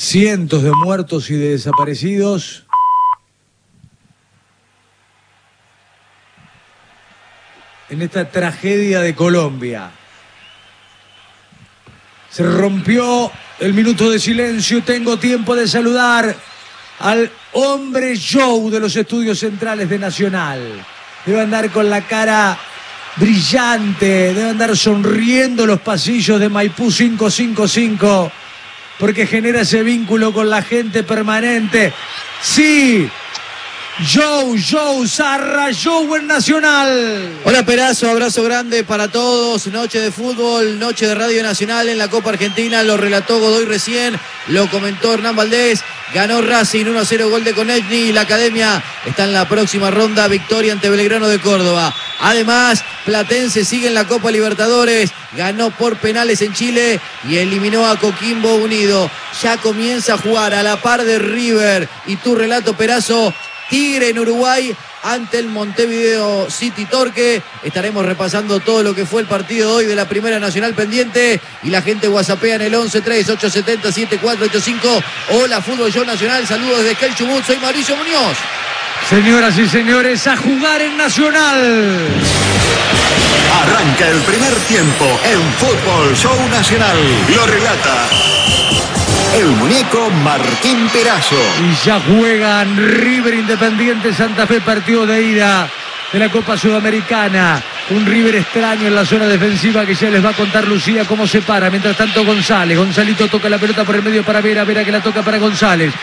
cientos de muertos y de desaparecidos. En esta tragedia de Colombia. Se rompió el minuto de silencio. Tengo tiempo de saludar al hombre show de los estudios centrales de Nacional. Debe andar con la cara brillante, debe andar sonriendo los pasillos de Maipú 555, porque genera ese vínculo con la gente permanente. Sí, Joe Zarra, Joe en Nacional. Hola Perazo, abrazo grande para todos. Noche de fútbol, noche de Radio Nacional en la Copa Argentina. Lo relató Godoy recién, lo comentó Hernán Valdés. Ganó Racing 1-0, gol de Konechny. La Academia está en la próxima ronda, victoria ante Belgrano de Córdoba. Además, Platense sigue en la Copa Libertadores. Ganó por penales en Chile y eliminó a Coquimbo Unido. Ya comienza a jugar a la par de River. Y tu relato, Perazo, Tigre en Uruguay ante el Montevideo City Torque. Estaremos repasando todo lo que fue el partido de hoy de la Primera Nacional pendiente. Y la gente whatsappea en el 11-3870-7485. Hola, Fútbol Show Nacional. Saludos desde Kel Chubut. Soy Mauricio Muñoz. Señoras y señores, a jugar en Nacional. Arranca el primer tiempo en Fútbol Show Nacional. Lo relata el muñeco Martín Perazo. Y ya juegan River Independiente Santa Fe, partido de ida de la Copa Sudamericana. Un River extraño en la zona defensiva que ya les va a contar Lucía cómo se para. Mientras tanto Gonzalito toca la pelota por el medio para Vera que la toca para González.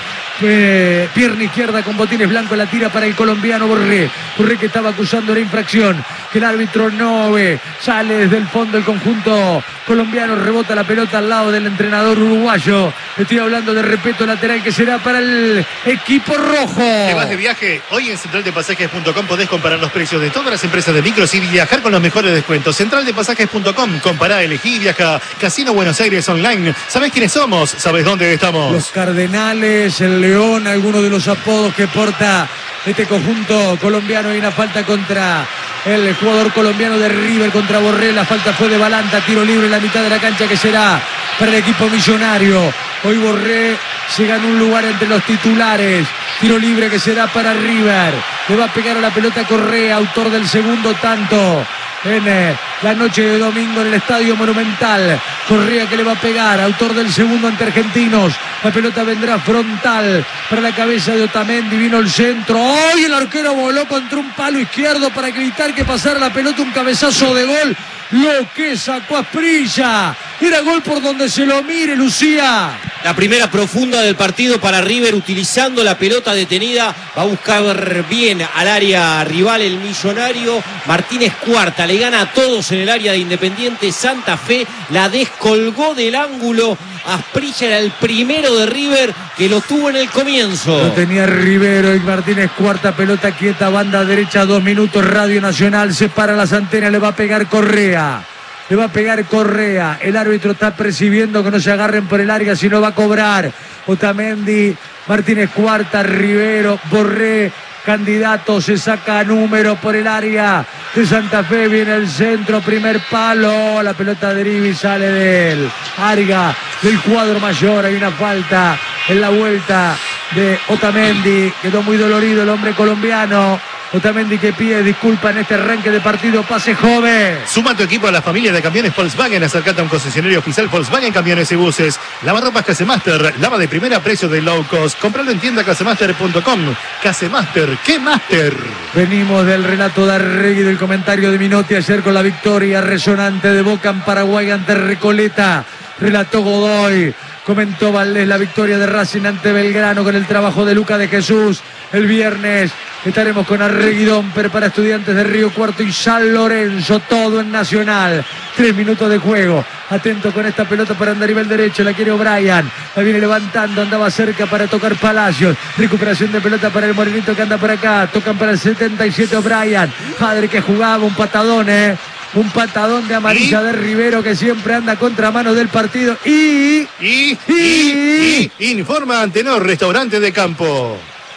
Pierna izquierda con botines blancos, la tira para el colombiano Borré que estaba acusando la infracción que el árbitro no ve. Sale desde el fondo el conjunto colombiano, rebota la pelota al lado del entrenador uruguayo. Estoy hablando de Repeto, lateral, que será para el equipo rojo. ¿Te vas de viaje? Hoy en centraldepasajes.com podés comparar los precios de todas las empresas de micros y viajar con los mejores descuentos. Centraldepasajes.com, compará, elegí, viaja. Casino Buenos Aires Online. ¿Sabés quiénes somos? ¿Sabés dónde estamos? Los Cardenales, el León, algunos de los apodos que porta este conjunto colombiano. Hay una falta contra el jugador colombiano de River, contra Borré. La falta fue de Balanta, tiro libre en la mitad de la cancha que será para el equipo millonario. Hoy Borré se ganó un lugar entre los titulares. Tiro libre que será para River. Le va a pegar a la pelota Correa, autor del segundo tanto en la noche de domingo en el Estadio Monumental. Correa que le va a pegar, autor del segundo ante Argentinos. La pelota vendrá frontal para la cabeza de Otamendi. Vino el centro. ¡Ay! El arquero voló contra un palo izquierdo para evitar que pasara la pelota. Un cabezazo de gol. Lo que sacó Asprilla. Era gol por donde se lo mire, Lucía. La primera profunda del partido para River, utilizando la pelota detenida. Va a buscar bien al área rival el millonario. Martínez Cuarta le gana a todos en el área de Independiente Santa Fe. La descolgó del ángulo. Asprilla era el primero de River que lo tuvo en el comienzo. Lo tenía Rivero y Martínez Cuarta, pelota quieta, banda derecha, 2 minutos, Radio Nacional, se para las antenas, le va a pegar Correa. Le va a pegar Correa. El árbitro está percibiendo que no se agarren por el área, si no va a cobrar. Otamendi, Martínez Cuarta, Rivero, Borré. Candidato, se saca número por el área de Santa Fe, viene el centro, primer palo, la pelota deriva y sale del área del cuadro mayor. Hay una falta en la vuelta de Otamendi, quedó muy dolorido el hombre colombiano. Otamendi que pide disculpa en este arranque de partido, pase joven. Suma tu equipo a la familia de camiones Volkswagen, acercate a un concesionario oficial Volkswagen Camiones y Buses. Lavarropas Casemaster, lava de primera, precio de low cost. Compralo en tienda casemaster.com. Casemaster, ¿qué master? Venimos del relato de Arregui, del comentario de Minotti ayer con la victoria resonante de Boca en Paraguay ante Recoleta. Relató Godoy. Comentó Valdés la victoria de Racing ante Belgrano con el trabajo de Luca de Jesús. El viernes estaremos con Arregui Domper para Estudiantes de Río Cuarto y San Lorenzo, todo en Nacional. 3 minutos de juego. Atento con esta pelota para Andarivel derecho, la quiere O'Brien. La viene levantando, andaba cerca para tocar Palacios. Recuperación de pelota para el morenito que anda por acá. Tocan para el 77 O'Brien. Padre que jugaba, un patadón, un patadón de amarilla de Rivero que siempre anda contramano del partido. Informa Antenor, restaurante de campo.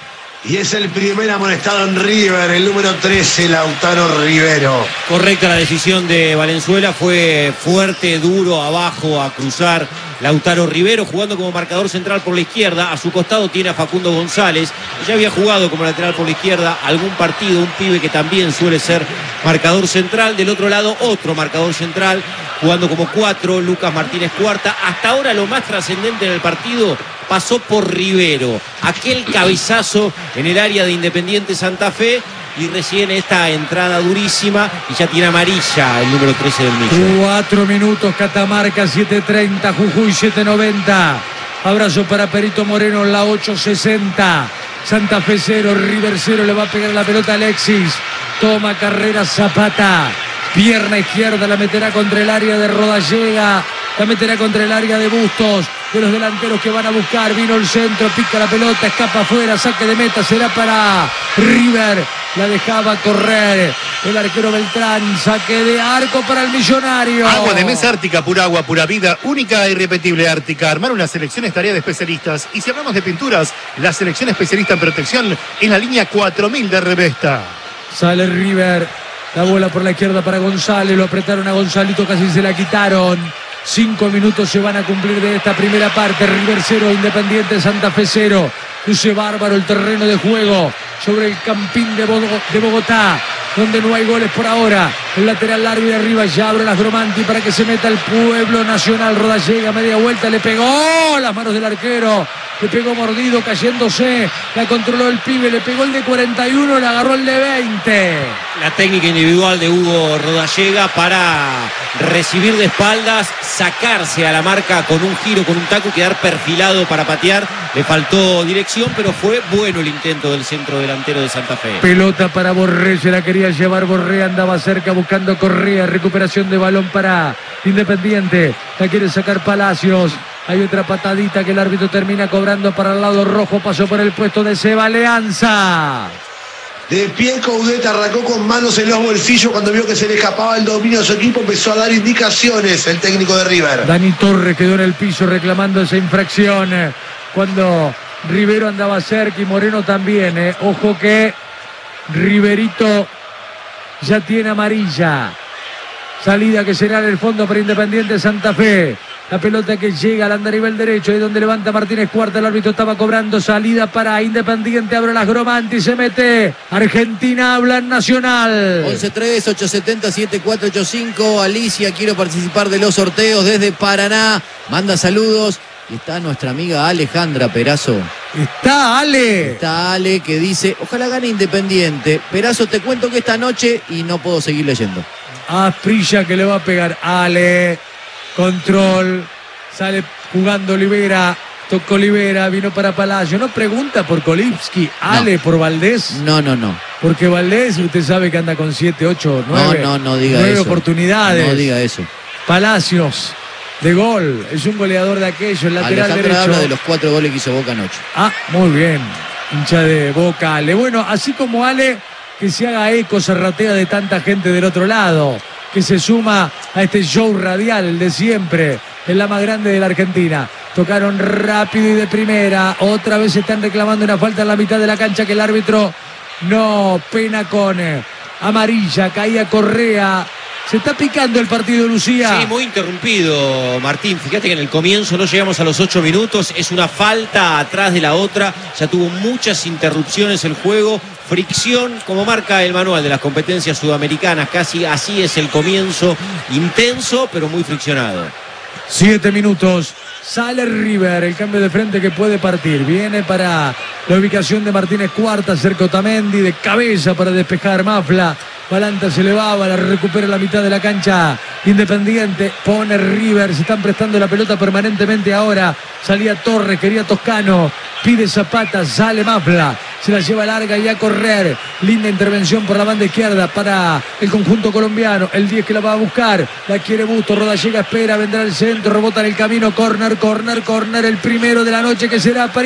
Y es el primer amonestado en River, el número 13, Lautaro Rivero. Correcta la decisión de Valenzuela, fue fuerte, duro, abajo, a cruzar Lautaro Rivero, jugando como marcador central por la izquierda. A su costado tiene a Facundo González, que ya había jugado como lateral por la izquierda algún partido, un pibe que también suele ser marcador central. Del otro lado, otro marcador central, jugando como 4, Lucas Martínez Cuarta. Hasta ahora lo más trascendente en el partido pasó por Rivero, aquel cabezazo en el área de Independiente Santa Fe, y recién esta entrada durísima, y ya tiene amarilla el número 13 del Millo. 4 minutos, Catamarca 7:30, Jujuy 7:90. Abrazo para Perito Moreno, la 8:60. Santa Fe 0, River 0, le va a pegar la pelota Alexis. Toma carrera Zapata. Pierna izquierda, la meterá contra el área de Rodallega. La meterá contra el área de Bustos, de los delanteros que van a buscar. Vino el centro, pica la pelota, escapa afuera, saque de meta, será para River. La dejaba correr el arquero Beltrán, saque de arco para el Millonario. Agua de mesa Ártica, pura agua, pura vida, única e irrepetible Ártica. Armar una selección es tarea de especialistas. Y si hablamos de pinturas, la selección especialista en protección en la línea 4000 de Revesta. Sale River, la bola por la izquierda para González, lo apretaron a Gonzalito, casi se la quitaron. 5 minutos se van a cumplir de esta primera parte. River 0, Independiente Santa Fe 0. Luce bárbaro el terreno de juego sobre el campín de Bogotá, donde no hay goles por ahora. El lateral largo y arriba ya abre las Gromanti para que se meta el Pueblo Nacional. Rodallega, media vuelta, le pegó las manos del arquero. Le pegó mordido, cayéndose. La controló el pibe, le pegó el de 41, le agarró el de 20. La técnica individual de Hugo Rodallega para recibir de espaldas, sacarse a la marca con un giro, con un taco, quedar perfilado para patear. Le faltó dirección, pero fue bueno el intento del centro delantero de Santa Fe. Pelota para Borré, se la quería llevar Borré, andaba cerca buscando Correa. Recuperación de balón para Independiente. La quiere sacar Palacios. Hay otra patadita que el árbitro termina cobrando para el lado rojo. Pasó por el puesto de Seba Leanza. De pie Coudet arrancó con manos en los bolsillos cuando vio que se le escapaba el dominio de su equipo. Empezó a dar indicaciones el técnico de River. Dani Torres quedó en el piso reclamando esa infracción cuando Rivero andaba cerca y Moreno también. Ojo que Riverito ya tiene amarilla. Salida que será en el fondo para Independiente Santa Fe. La pelota que llega al andarivel derecho, ahí donde levanta Martínez Cuarta. El árbitro estaba cobrando. Salida para Independiente. Abre las Gromanti, se mete. Argentina habla en Nacional. 11-3, 870-7485. Alicia, quiero participar de los sorteos desde Paraná. Manda saludos. Y está nuestra amiga Alejandra Perazo. Está Ale. Está Ale que dice, ojalá gane Independiente. Perazo, te cuento que esta noche, y no puedo seguir leyendo. Asprilla que le va a pegar. Ale. Control. Sale jugando Olivera. Tocó Olivera. Vino para Palacio. No pregunta por Kolipski. Ale por Valdés. No. Porque Valdés, usted sabe que anda con 7, 8, 9. No diga 9 eso. oportunidades. No diga eso. Palacios. De gol. Es un goleador de aquello. El lateral Alejandra derecho. habla de los 4 goles que hizo Boca anoche. Ah, muy bien. Hincha de Boca, Ale. Bueno, así como Ale, que se haga eco, se ratea de tanta gente del otro lado, que se suma a este show radial, el de siempre, en la más grande de la Argentina. Tocaron rápido y de primera. Otra vez están reclamando una falta en la mitad de la cancha que el árbitro no pena con amarilla. Caía Correa. Se está picando el partido, Lucía. Sí, muy interrumpido, Martín. Fíjate que en el comienzo no llegamos a los 8 minutos. Es una falta atrás de la otra. Ya tuvo muchas interrupciones el juego. Fricción, como marca el manual de las competencias sudamericanas. Casi así es el comienzo. Intenso, pero muy friccionado. 7 minutos. Sale River, el cambio de frente que puede partir. Viene para la ubicación de Martínez Cuarta, cerca Otamendi, de cabeza para despejar Mafla. Balanta se elevaba, la recupera en la mitad de la cancha Independiente. Pone River, se están prestando la pelota permanentemente ahora. Salía Torres, quería Toscano. Pide Zapata, sale Mafla. Se la lleva larga y a correr. Linda intervención por la banda izquierda para el conjunto colombiano. El 10 que la va a buscar. La quiere Busto. Rodallega espera. Vendrá el centro. Rebota en el camino. Corner. El primero de la noche que será para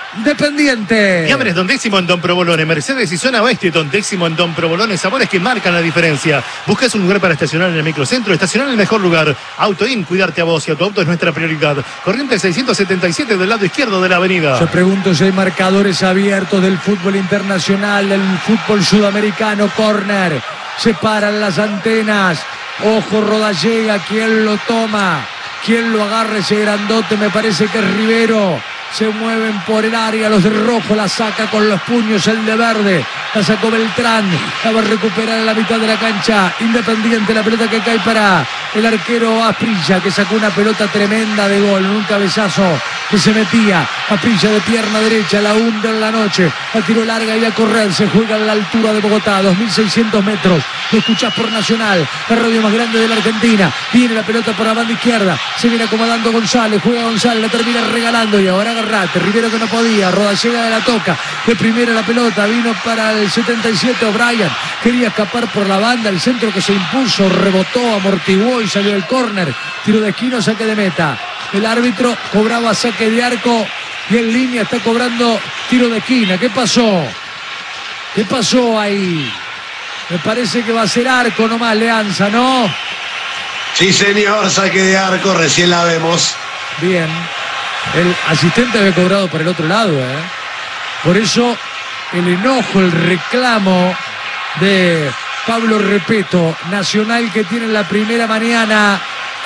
Independiente. Fiambres Don Décimo en Don Provolone, Mercedes y Zona Oeste Don Décimo en Don Provolone, sabores que marcan la diferencia. Buscas un lugar para estacionar en el microcentro, estacionar en el mejor lugar. Autoin, cuidarte a vos y a tu auto es nuestra prioridad. Corrientes 677 del lado izquierdo de la avenida. Yo pregunto si hay marcadores abiertos del fútbol internacional, del fútbol sudamericano. Corner, se paran las antenas. Ojo, Rodallega, ¿quién lo toma? ¿Quién lo agarra ese grandote? Me parece que es Rivero. Se mueven por el área los de rojo, la saca con los puños el de verde, la sacó Beltrán, la va a recuperar en la mitad de la cancha. Independiente, la pelota que cae para el arquero Asprilla, que sacó una pelota tremenda de gol, un cabezazo que se metía. Asprilla de pierna derecha, la hunde en la noche, la tiró larga y a correr. Se juega a la altura de Bogotá, 2.600 metros. Lo escuchás por Nacional, la radio más grande de la Argentina. Viene la pelota por la banda izquierda, se viene acomodando González, juega González, la termina regalando y ahora Agarrate, Rivero que no podía, Rodallega de la toca, de primera la pelota, vino para el 77 O'Brien, quería escapar por la banda, el centro que se impuso, rebotó, amortiguó y salió el córner, tiro de esquina, saque de meta. El árbitro cobraba saque de arco y en línea está cobrando tiro de esquina. ¿Qué pasó? ¿Qué pasó ahí? Me parece que va a ser arco nomás, Leanza, ¿no? Sí, señor, saque de arco, recién la vemos. Bien. El asistente había cobrado para el otro lado, ¿eh? Por eso el enojo, el reclamo de Pablo Repeto. Nacional que tiene en la primera mañana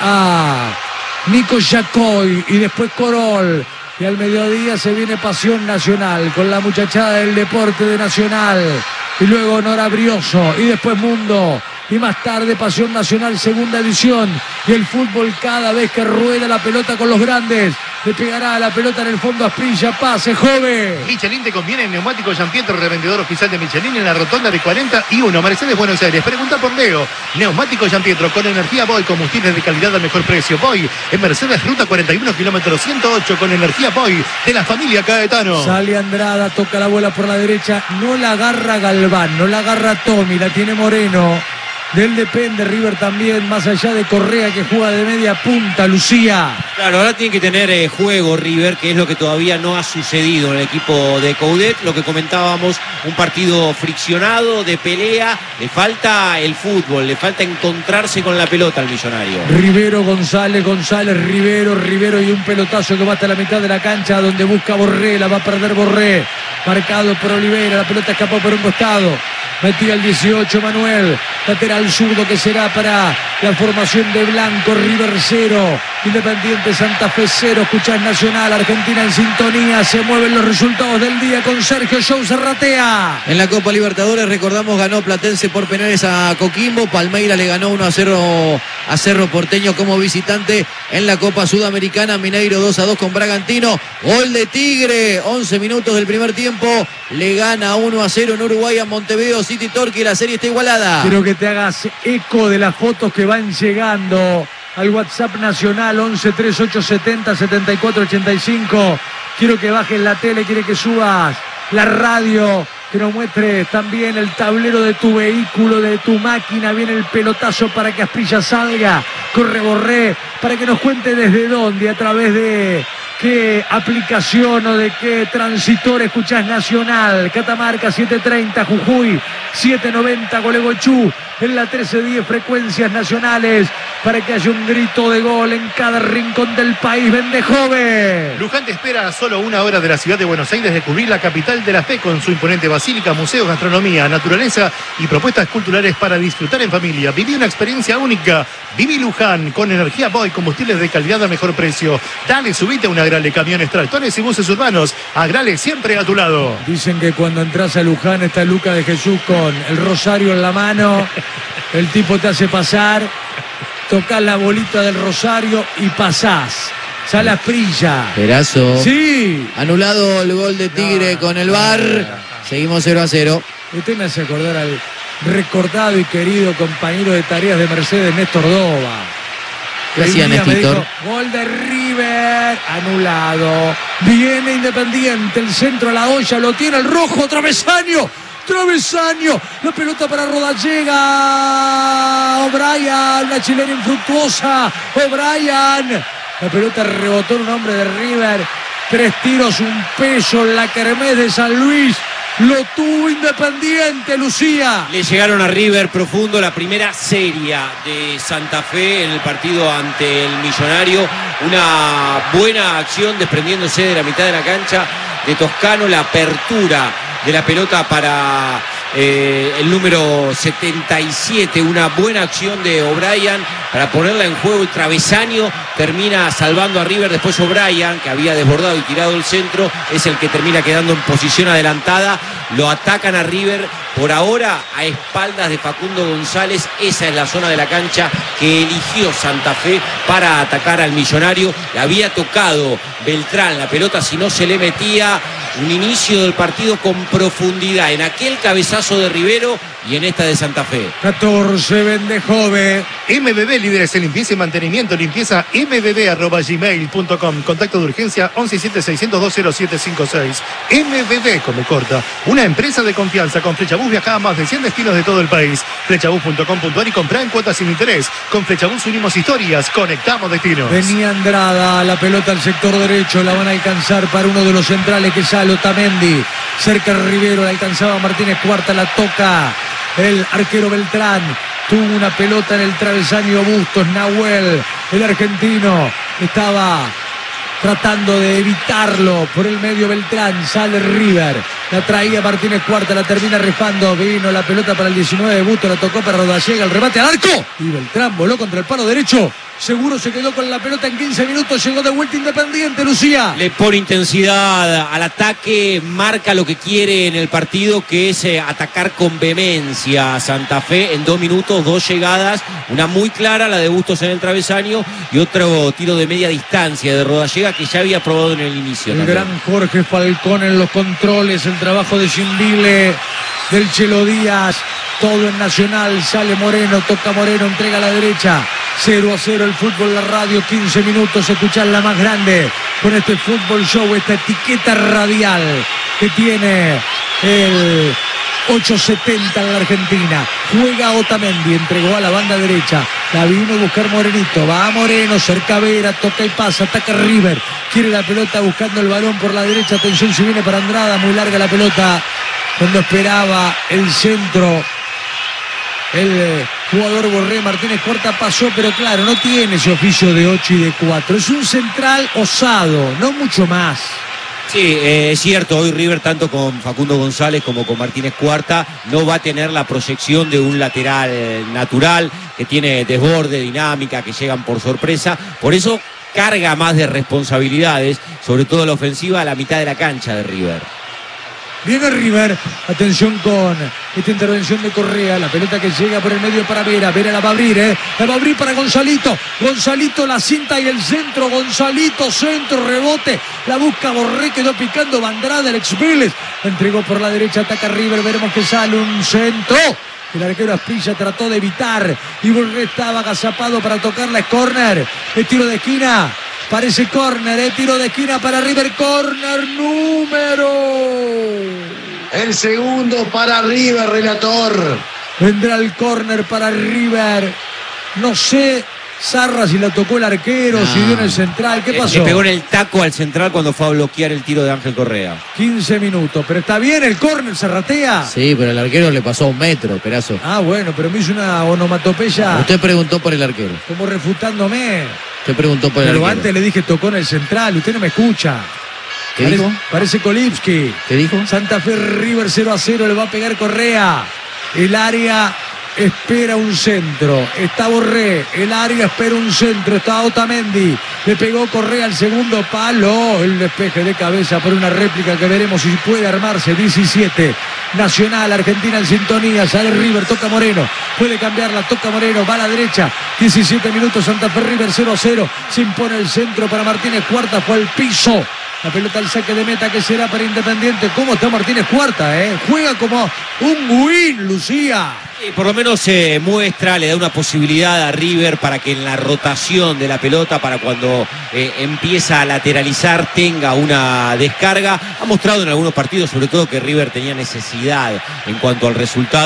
a Nico Yacoy y después Corol. Y al mediodía se viene Pasión Nacional con la muchachada del deporte de Nacional. Y luego Nora Brioso y después Mundo. Y más tarde Pasión Nacional segunda edición. Y el fútbol cada vez que rueda la pelota con los grandes. Le pegará la pelota en el fondo a Asprilla. Pase, joven. Michelin te conviene en Neumático Gianpietro, revendedor oficial de Michelin en la rotonda de 41, Mercedes, Buenos Aires. Pregunta por Leo. Neumático Gianpietro con energía Boy, combustibles de calidad al mejor precio. Boy en Mercedes, ruta 41, kilómetro 108 con energía Boy de la familia Caetano. Sale Andrada, toca la bola por la derecha. No la agarra Galván, no la agarra Tommy, la tiene Moreno. Del depende River también, más allá de Correa que juega de media punta, Lucía. Claro, ahora tiene que tener juego River, que es lo que todavía no ha sucedido en el equipo de Coudet. Lo que comentábamos, un partido friccionado, de pelea. Le falta el fútbol, le falta encontrarse con la pelota al Millonario. Rivero, González, Rivero y un pelotazo que va hasta la mitad de la cancha donde busca Borré, la va a perder Borré. Marcado por Olivera, la pelota escapó por un costado. Metía el 18 Manuel, lateral zurdo que será para la formación de Blanco. River 0, Independiente Santa Fe 0. Escuchás Nacional, Argentina en sintonía. Se mueven los resultados del día con Sergio Show Serratea. En la Copa Libertadores, recordamos, ganó Platense por penales a Coquimbo. Palmeiras le ganó 1-0 a Cerro Porteño como visitante. En la Copa Sudamericana, Mineiro 2-2 con Bragantino. Gol de Tigre, 11 minutos del primer tiempo. Le gana 1-0 en Uruguay a Montevideo City Torque. La serie está igualada. Quiero que te hagas eco de las fotos que van llegando al WhatsApp nacional 1138707485. Quiero que bajes la tele, quiero que subas la radio, que nos muestres también el tablero de tu vehículo, de tu máquina. Viene el pelotazo para que Asprilla salga. Corre Borré para que nos cuente desde dónde, a través de qué aplicación o de qué transitor escuchás Nacional. Catamarca 730, Jujuy 790, Gualeguaychú en la 1310, frecuencias nacionales, para que haya un grito de gol en cada rincón del país. Vende joven. Luján te espera a solo una hora de la ciudad de Buenos Aires, descubrir la capital de la fe con su imponente basílica, museos, gastronomía, naturaleza y propuestas culturales para disfrutar en familia. Viví una experiencia única. Viví Luján con energía Boy, combustibles de calidad a mejor precio. Dale, subite a una Agrale, camiones, tractores y buses urbanos. Agrale, siempre a tu lado. Dicen que cuando entras a Luján está Luca de Jesús con el rosario en la mano. El tipo te hace pasar, tocas la bolita del rosario y pasás. Sale Asprilla. Perazo. Sí. Anulado el gol de Tigre con el VAR. Seguimos 0-0. Usted me hace acordar al recordado y querido compañero de tareas de Mercedes, Néstor Dova. ¿Qué hacía Néstor? Gol de River, anulado. Viene Independiente, el centro a la olla, lo tiene el rojo, travesaño, la pelota para Rodallega. O'Brien, una chilena infructuosa. O'Brien, la pelota rebotó en un hombre de River 3 tiros, un peso en la kermés de San Luis. Lo tuvo Independiente, Lucía. Le llegaron a River profundo, la primera serie de Santa Fe en el partido ante el Millonario. Una buena acción desprendiéndose de la mitad de la cancha de Toscano, la apertura de la pelota para el número 77, una buena acción de O'Brien para ponerla en juego. El travesaño termina salvando a River. Después O'Brien, que había desbordado y tirado el centro, es el que termina quedando en posición adelantada. Lo atacan a River, por ahora a espaldas de Facundo González. Esa es la zona de la cancha que eligió Santa Fe para atacar al Millonario. Le había tocado Beltrán la pelota, si no se le metía. Un inicio del partido con profundidad en aquel cabezazo de Rivero y en esta de Santa Fe. 14 Vendejove. MBB, líderes en limpieza y mantenimiento. Limpieza mbb@gmail.com. Contacto de urgencia 1176020756. MBB como corta. Una empresa de confianza. Con Flechabús viaja a más de 100 destinos de todo el país. Flechabús.com.ar y compra en cuotas sin interés. Con Flechabús unimos historias, conectamos destinos. Venía Andrada, la pelota al sector derecho, la van a alcanzar para uno de los centrales que sale Otamendi. Cerca Rivero, la alcanzaba Martínez Cuarta, la toca el arquero Beltrán. Tuvo una pelota en el travesaño Bustos, Nahuel, el argentino, estaba tratando de evitarlo por el medio Beltrán, sale River, la traía Martínez Cuarta, la termina rifando, vino la pelota para el 19 de Bustos, la tocó para Rodallega, el remate al arco y Beltrán voló contra el palo derecho. Seguro se quedó con la pelota en 15 minutos, llegó de vuelta Independiente, Lucía. Le pone intensidad al ataque, marca lo que quiere en el partido, que es atacar con vehemencia a Santa Fe. En 2 minutos, 2 llegadas, una muy clara, la de Bustos en el travesaño, y otro tiro de media distancia de Rodallega que ya había probado en el inicio. El también. gran Jorge Falcón en los controles, el trabajo de Gimbile, del Chelo Díaz, todo en Nacional, sale Moreno, toca Moreno, entrega a la derecha. 0-0 el fútbol, la radio, 15 minutos, escuchar la más grande con este fútbol show, esta etiqueta radial que tiene el 870 en la Argentina. Juega Otamendi, entregó a la banda derecha, la vino a buscar Morenito, va a Moreno, cerca Vera, toca y pasa, ataca River, quiere la pelota buscando el balón por la derecha, atención si viene para Andrada, muy larga la pelota, cuando esperaba el centro. El jugador Borré, Martínez Cuarta pasó, pero claro, no tiene ese oficio de 8 y de 4. Es un central osado, no mucho más. Sí, es cierto, hoy River, tanto con Facundo González como con Martínez Cuarta, no va a tener la proyección de un lateral natural, que tiene desborde, dinámica, que llegan por sorpresa. Por eso carga más de responsabilidades, sobre todo la ofensiva, a la mitad de la cancha de River. Viene River, atención con esta intervención de Correa, la pelota que llega por el medio para Vera, Vera la va a abrir, la va a abrir para Gonzalito, Gonzalito la cinta y el centro, Gonzalito, centro, rebote, la busca Borré, quedó picando Bandrada, el ex Vélez, entregó por la derecha, ataca River, veremos que sale un centro. El arquero Asprilla trató de evitar y Borré estaba agazapado para tocarla, es córner, el tiro de esquina. Parece córner, tiro de esquina para River, córner número. El segundo para River, relator. Vendrá el córner para River. No sé, Zarra, si la tocó el arquero, si dio en el central, ¿qué pasó? Le pegó en el taco al central cuando fue a bloquear el tiro de Ángel Correa. 15 minutos, pero está bien el córner, se ratea. Sí, pero el arquero le pasó a 1 metro, Perazo. Ah, bueno, pero me hizo una onomatopeya. Usted preguntó por el arquero. Como refutándome. Usted preguntó por el Pero arquero. antes le dije tocó en el central, usted no me escucha. ¿Qué dijo? Parece Kolipski. ¿Qué dijo? Santa Fe River 0-0, le va a pegar Correa. El área espera un centro. Está Borré. El área espera un centro. Está Otamendi. Le pegó Correa al segundo palo. El despeje de cabeza por una réplica que veremos si puede armarse. 17. Nacional, Argentina en sintonía. Sale River, toca Moreno. Puede cambiarla, toca Moreno. Va a la derecha. 17 minutos. Santa Fe River 0-0. Se impone el centro para Martínez Cuarta. Fue al piso. La pelota al saque de meta que será para Independiente. ¿Cómo está Martínez Cuarta? Juega como un win, Lucía. Por lo menos se muestra, le da una posibilidad a River para que en la rotación de la pelota, para cuando empieza a lateralizar, tenga una descarga. Ha mostrado en algunos partidos, sobre todo, que River tenía necesidad en cuanto al resultado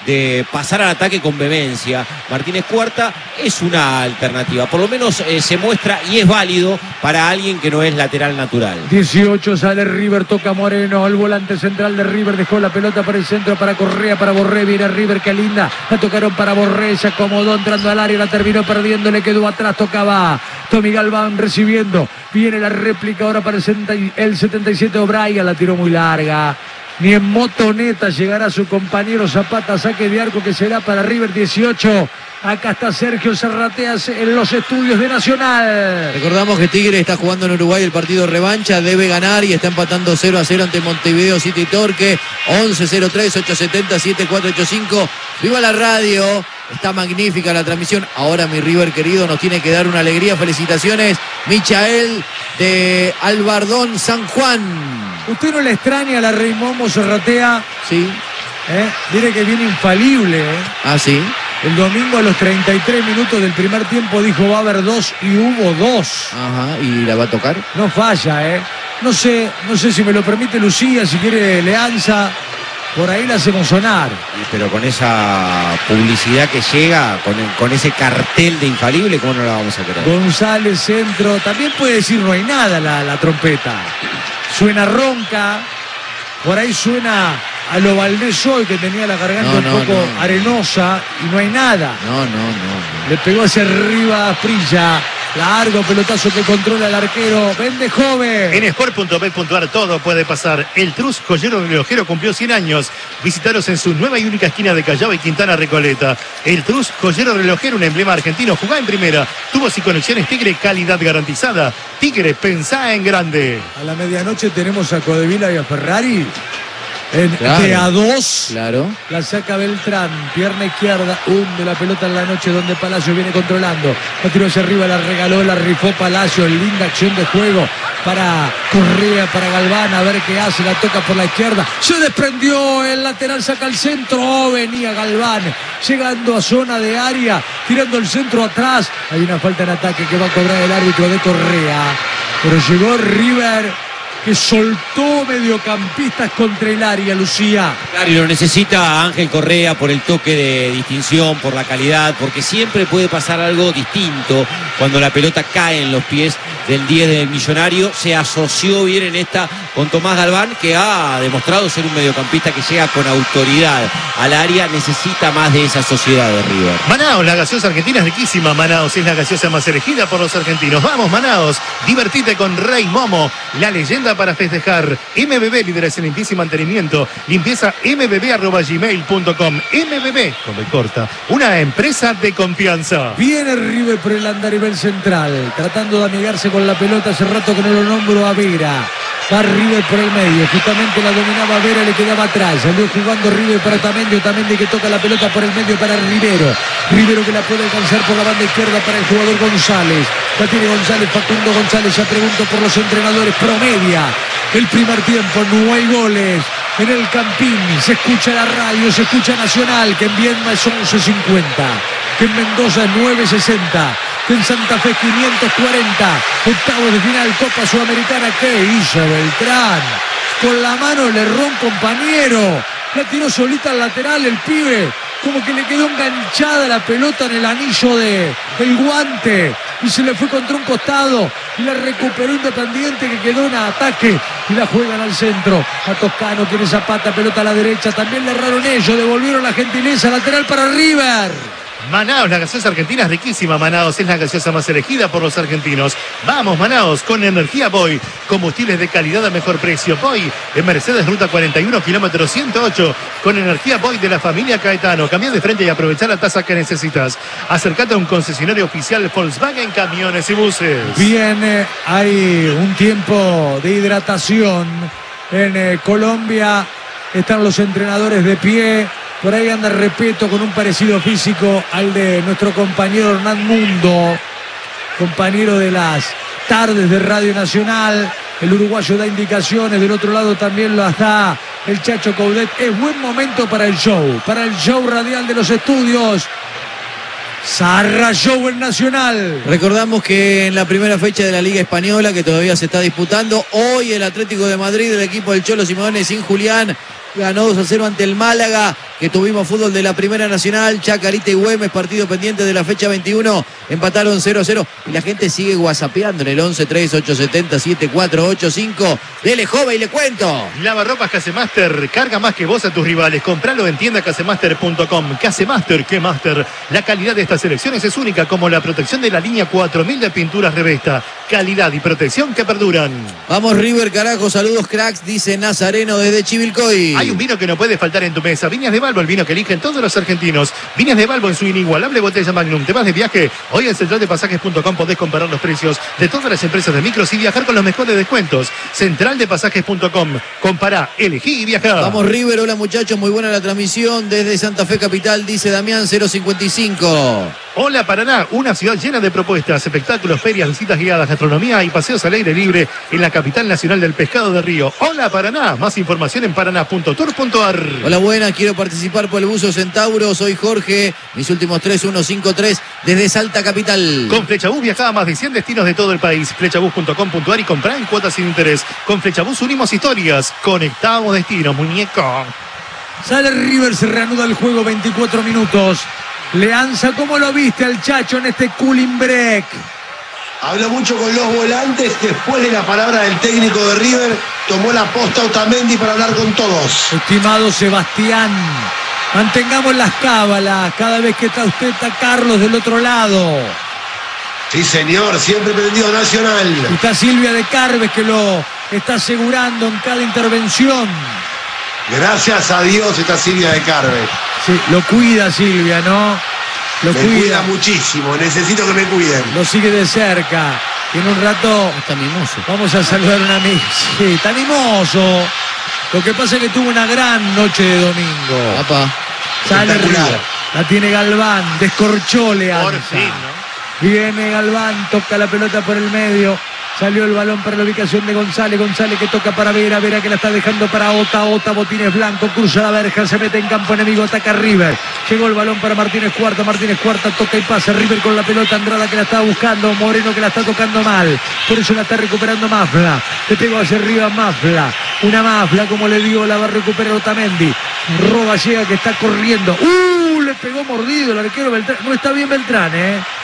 de pasar al ataque con vehemencia. Martínez Cuarta es una alternativa, por lo menos se muestra y es válido para alguien que no es lateral natural. 18 sale River, toca Moreno, el volante central de River dejó la pelota para el centro, para Correa, para Borré, viene River, qué linda, la tocaron para Borré, se acomodó entrando al área, la terminó perdiendo, le quedó atrás, tocaba Tommy Galván recibiendo, viene la réplica ahora para el 77 O'Brien, la tiró muy larga. Ni en motoneta llegará su compañero Zapata, saque de arco que será para River. 18. Acá está Sergio Zarrateas en los estudios de Nacional. Recordamos que Tigre está jugando en Uruguay el partido revancha, debe ganar y está empatando 0-0 ante Montevideo City Torque. 11-03-870-7485. ¡Viva la radio! Está magnífica la transmisión. Ahora mi River querido nos tiene que dar una alegría. Felicitaciones, Michael de Albardón, San Juan. ¿Usted no le extraña a la Rey Momo Zarratea? Sí. Mire que viene infalible. Ah, sí. El domingo a los 33 minutos del primer tiempo dijo va a haber 2 y hubo 2. Ajá, ¿y la va a tocar? No falla, No sé si me lo permite Lucía, si quiere Leanza. Por ahí la hacemos sonar. Pero con esa publicidad que llega, con ese cartel de infalible, ¿cómo no la vamos a querer? González, centro. También puede decir no hay nada la trompeta. Suena ronca. Por ahí suena a lo Valdés hoy, que tenía la garganta un poco arenosa. Y no hay nada. No. Le pegó hacia arriba a Prilla. Largo pelotazo que controla el arquero. Vende joven. En sport.bet.ar todo puede pasar. El Trus Joyero Relojero cumplió 100 años. Visitaros en su nueva y única esquina de Callao y Quintana Recoleta. El Trus Joyero Relojero, un emblema argentino. Jugá en primera. Tubos y conexiones Tigre, calidad garantizada. Tigre, pensá en grande. A la medianoche tenemos a Codevila y a Ferrari. Claro, de a 2. Claro. La saca Beltrán, pierna izquierda, hunde la pelota en la noche donde Palacio viene controlando. La tiró hacia arriba, la regaló, la rifó Palacio. Linda acción de juego para Correa, para Galván, a ver qué hace. La toca por la izquierda. Se desprendió el lateral, saca el centro. Oh, venía Galván, llegando a zona de área, tirando el centro atrás. Hay una falta en ataque que va a cobrar el árbitro de Correa. Pero llegó River, que soltó mediocampistas contra el área, Lucía. Claro, y lo necesita Ángel Correa por el toque de distinción, por la calidad, porque siempre puede pasar algo distinto cuando la pelota cae en los pies del 10 del Millonario. Se asoció bien en esta con Tomás Galván, que ha demostrado ser un mediocampista que llega con autoridad al área. Necesita más de esa sociedad de River. Manaos, la gaseosa argentina es riquísima. Manaos es la gaseosa más elegida por los argentinos. Vamos, Manaos, divertite con Rey Momo, la leyenda para festejar. MBB, líderes en limpieza y mantenimiento. Limpieza mbb@gmail.com. MBB, con B corta, una empresa de confianza. Viene River por el andarivel central, tratando de amigarse con la pelota. Hace rato que no lo nombro a Vera. Va River por el medio, justamente la dominaba Vera, le quedaba atrás. Salió jugando River para Otamendi, Otamendi que toca la pelota por el medio para Rivero. Rivero que la puede alcanzar por la banda izquierda para el jugador González. La tiene González, Facundo González. Ya pregunto por los entrenadores. Promedia el primer tiempo, no hay goles en el Campín. Se escucha la radio, se escucha Nacional, que en Viedma es 11.50, que en Mendoza es 9.60, que en Santa Fe 540. Octavos de final, Copa Sudamericana. ¿Qué hizo Beltrán? Con la mano le erró un compañero. La tiró solita al lateral el pibe. Como que le quedó enganchada la pelota en el anillo del guante. Y se le fue contra un costado. Y la recuperó Independiente, que quedó en ataque. Y la juegan al centro. A Toscano, tiene Zapata, pelota a la derecha. También le erraron ellos. Devolvieron la gentileza. Lateral para River. Manaos, la gaseosa argentina es riquísima. Manaos es la gaseosa más elegida por los argentinos. Vamos, Manaos, con Energía Boy. Combustibles de calidad a mejor precio. Boy, en Mercedes, ruta 41, kilómetro 108. Con Energía Boy de la familia Caetano. Cambia de frente y aprovecha la tasa que necesitas. Acércate a un concesionario oficial Volkswagen Camiones y Buses. Bien, hay un tiempo de hidratación en Colombia. Están los entrenadores de pie. Por ahí anda Repeto con un parecido físico al de nuestro compañero Hernán Mundo, compañero de las tardes de Radio Nacional. El uruguayo da indicaciones, del otro lado también las da el Chacho Coudet. Es buen momento para el show radial de los estudios. Sarra Show en Nacional. Recordamos que en la primera fecha de la Liga Española, que todavía se está disputando, hoy el Atlético de Madrid, el equipo del Cholo Simeone sin Julián, ganó 2-0 ante el Málaga. que tuvimos fútbol de la Primera Nacional. Chacarita y Güemes, partido pendiente de la fecha 21. Empataron 0-0 y la gente sigue whatsappeando en el 11-3870-7485. Dele, joven, y le cuento. Lavarropas Casemaster, carga más que vos a tus rivales. Compralo en tiendacasemaster.com. Casemaster, ¿qué Master? La calidad de estas selecciones es única, como la protección de la línea 4000 de pinturas Revesta. Calidad y protección que perduran. Vamos River, carajo, saludos cracks, dice Nazareno desde Chivilcoy. Hay un vino que no puede faltar en tu mesa. Viñas de Balbo, el vino que eligen todos los argentinos. Viñas de Balbo en su inigualable botella Magnum. ¿Te vas de viaje? Hoy en centraldepasajes.com podés comparar los precios de todas las empresas de micros y viajar con los mejores descuentos. Centraldepasajes.com. Compará, elegí y viajá. Vamos River, hola muchachos, muy buena la transmisión desde Santa Fe Capital, dice Damián 055. Hola Paraná, una ciudad llena de propuestas, espectáculos, ferias, visitas guiadas, gastronomía y paseos al aire libre en la capital nacional del pescado de río. Hola Paraná, más información en paraná.tour.ar. Hola buenas, quiero participar por el buzo Centauro, soy Jorge, mis últimos 3153 desde Salta Capital. Con Flechabús viajá a más de 100 destinos de todo el país. Flechabús.com.ar y comprá en cuotas sin interés. Con Flechabús unimos historias, conectamos destinos, muñeco. Sale River, se reanuda el juego, 24 minutos. Leanza, ¿cómo lo viste al Chacho en este cooling break? Habló mucho con los volantes. Después de la palabra del técnico de River, tomó la posta Otamendi para hablar con todos. Estimado Sebastián, mantengamos las cábalas. Cada vez que está usted, está Carlos del otro lado. Sí, señor, siempre prendido Nacional. Está Silvia de Carves, que lo está asegurando en cada intervención. Gracias a Dios está Silvia de Carves. Sí, lo cuida Silvia, ¿no? Lo Me cuida muchísimo, necesito que me cuiden. Lo sigue de cerca. Y en un rato Está mimoso. vamos a saludar a un amigo. Sí, está mimoso. Lo que pasa es que tuvo una gran noche de domingo. Papá. Sale espectacular. River. La tiene Galván. Descorchó Leanza. Por fin, ¿no? Viene Galván, toca la pelota por el medio. Salió el balón para la ubicación de González. González que toca para Vera. Vera que la está dejando para Ota. Ota, Botines Blanco. Cruza la verja. Se mete en campo enemigo. Ataca River. Llegó el balón para Martínez Cuarta. Martínez Cuarta toca y pasa. River con la pelota. Andrada que la está buscando. Moreno que la está tocando mal. Por eso la está recuperando Mafla. Le pegó hacia arriba Mafla. Una Mafla, como le digo, la va a recuperar Otamendi. Roba llega que está corriendo. Le pegó mordido el arquero Beltrán. No está bien Beltrán,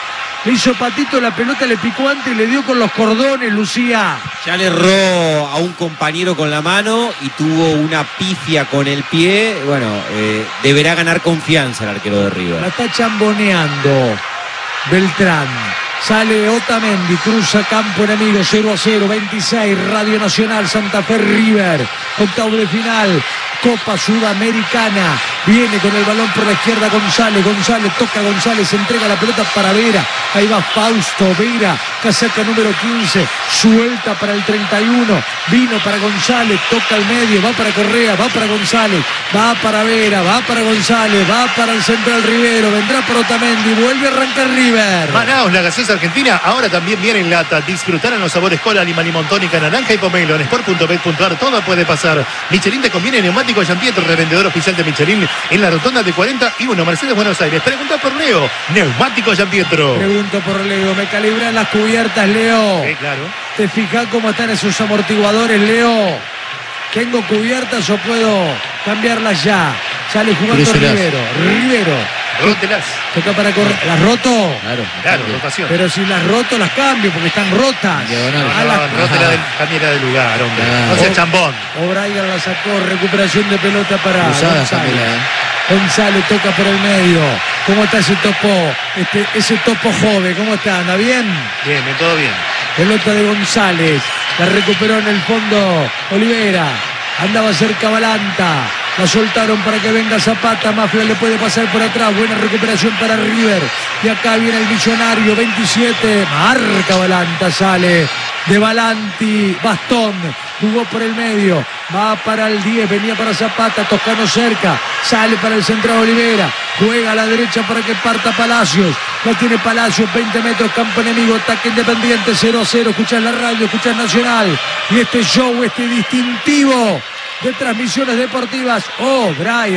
Le hizo patito la pelota, le picó antes y le dio con los cordones, Lucía. Ya le erró a un compañero con la mano y tuvo una pifia con el pie. Bueno, deberá ganar confianza el arquero de River. La está chamboneando Beltrán. Sale Otamendi, cruza campo enemigo, 0-0, 26, Radio Nacional, Santa Fe River, octavo de final, Copa Sudamericana. Viene con el balón por la izquierda González, González toca González, entrega la pelota para Vera. Ahí va Fausto Vera, casaca número 15, suelta para el 31, vino para González, toca al medio, va para Correa, va para González, va para Vera, va para González, va para el central Rivero, vendrá por Otamendi, vuelve a arrancar River. Manaos, la gaseosa argentina, ahora también viene en lata. Disfrutar los sabores cola, lima, limón, tónica, naranja y pomelo. En sport.bet.ar todo puede pasar. Michelin te conviene, neumático Jean-Pierre, revendedor oficial de Michelin en la rotonda de 41, Mercedes, Buenos Aires. Pregunta por Leo, neumático Jean-Pierre. Pregunto por Leo, me calibran las cubiertas, Leo. Claro. ¿Te fijas cómo están esos amortiguadores, Leo? ¿Tengo cubiertas o puedo cambiarlas ya? Sale jugando Crucelas. Rivero. Rótelas. Toca para correr. ¿Las roto? Claro. Claro, rotación. Pero si las roto, las cambio porque están rotas. Diagonal. Ah, las- Rótela cambiera de lugar, hombre. Ah. No seas chambón. O'Brien la sacó, recuperación de pelota para Cruzada, González. Camila, González toca por el medio. ¿Cómo está ese topo? Ese topo joven, ¿cómo está? ¿Anda bien? Bien, todo bien. Pelota de González. La recuperó en el fondo Olivera. Andaba cerca Balanta. La soltaron para que venga Zapata. Mafia le puede pasar por atrás. Buena recuperación para River. Y acá viene el millonario. 27. Marca Balanta. Sale de Balanti. Bastón. Jugó por el medio. Va para el 10. Venía para Zapata. Toscano cerca. Sale para el central Olivera. Juega a la derecha para que parta Palacios. La tiene Palacios. 20 metros. Campo enemigo. Ataque Independiente. 0-0. Escuchás la radio. Escuchás Nacional. Y este show, este distintivo de transmisiones deportivas. Brian,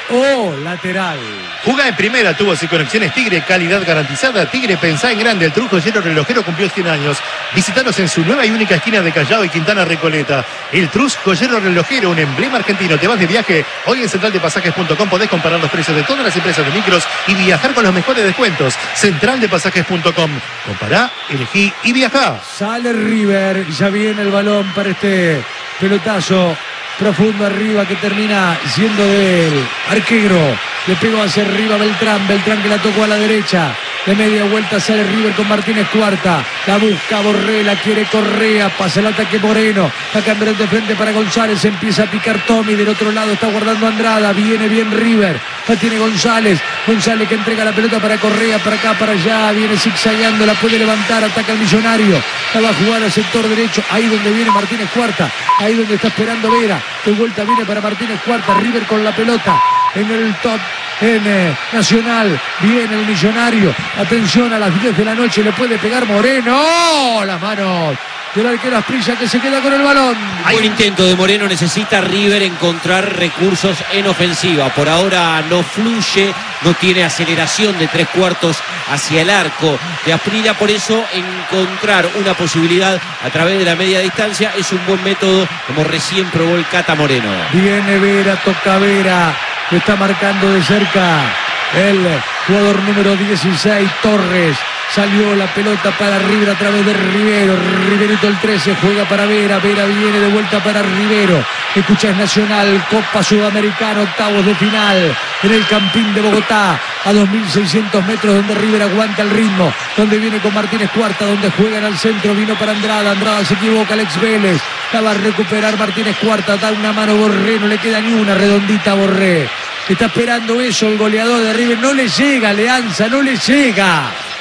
o lateral. Jugá en primera, tubos y conexiones Tigre, calidad garantizada. Tigre, pensá en grande. El Truz Joyero Relojero cumplió 100 años. Visítanos en su nueva y única esquina de Callao y Quintana Recoleta. El Truz Joyero Relojero, un emblema argentino. Te vas de viaje. Hoy en centraldepasajes.com podés comparar los precios de todas las empresas de micros y viajar con los mejores descuentos. Centraldepasajes.com. Compará, elegí y viajá. Sale River, ya viene el balón para este pelotazo profundo arriba que termina siendo del arquero. Le pegó hacia arriba Beltrán que la tocó a la derecha. De media vuelta sale River con Martínez Cuarta. La busca Borré, la quiere Correa. Pasa el ataque Moreno. La cambiaron de frente para González. Empieza a picar Tommy. Del otro lado está guardando Andrada. Viene bien River. La tiene González. González que entrega la pelota para Correa. Para acá, para allá. Viene zigzagueando. La puede levantar. Ataca el Millonario. La va a jugar al sector derecho. Ahí donde viene Martínez Cuarta. Ahí donde está esperando Vera. De vuelta viene para Martínez Cuarta. River con la pelota en el top. En Nacional viene el Millonario. Atención, a las 10 de la noche le puede pegar Moreno. Las manos del arquero Asprilla que se queda con el balón. Hay un intento de Moreno. Necesita River encontrar recursos en ofensiva. Por ahora no fluye, no tiene aceleración de 3/4 hacia el arco de Asprilla. Por eso encontrar una posibilidad a través de la media distancia es un buen método, como recién probó el Cata Moreno. Viene Vera, toca Vera. Lo está marcando de cerca el jugador número 16, Torres. Salió la pelota para River a través de Rivero. Riverito el 13 juega para Vera. Vera viene de vuelta para Rivero. Escucha, es Nacional, Copa Sudamericana, octavos de final. En el Campín de Bogotá, a 2.600 metros, donde River aguanta el ritmo. Donde viene con Martínez Cuarta, donde juegan al centro. Vino para Andrada. Andrada se equivoca, Alex Vélez. La va a recuperar Martínez Cuarta. Da una mano Borré, no le queda ni una redondita a Borré. Está esperando eso el goleador de River. No le llega, Leanza, no le llega.